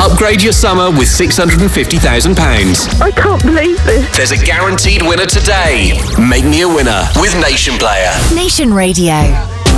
Upgrade your summer with £650,000. I can't believe this. There's a guaranteed winner today. Make me a winner with Nation Player. Nation Radio.